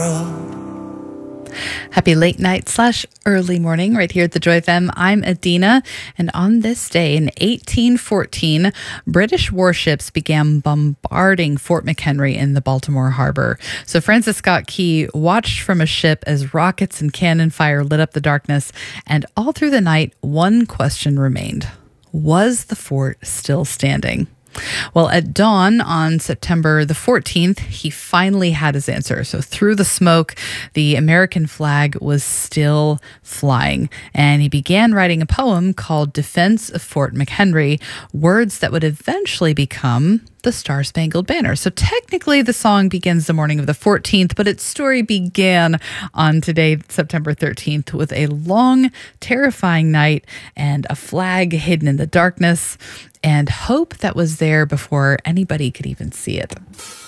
Happy late night / early morning right here at the Joy FM. I'm Adina, and on this day in 1814, British warships began bombarding Fort McHenry in the Baltimore harbor. So Francis Scott Key watched from a ship as rockets and cannon fire lit up the darkness, and all through the night, one question remained. Was the fort still standing? Well, at dawn on September the 14th, he finally had his answer. So through the smoke, the American flag was still flying, and he began writing a poem called Defense of Fort McHenry, words that would eventually become the Star-Spangled Banner. So technically the song begins the morning of the 14th, but its story began on today, September 13th, with a long, terrifying night and a flag hidden in the darkness and hope that was there before anybody could even see it.